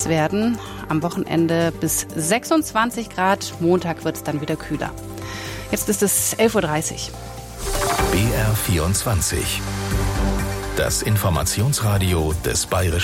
nachts werden. Am Wochenende bis 26 Grad. Montag wird es dann wieder kühler. Jetzt ist es 11.30 Uhr. BR24. Das Informationsradio des Bayerischen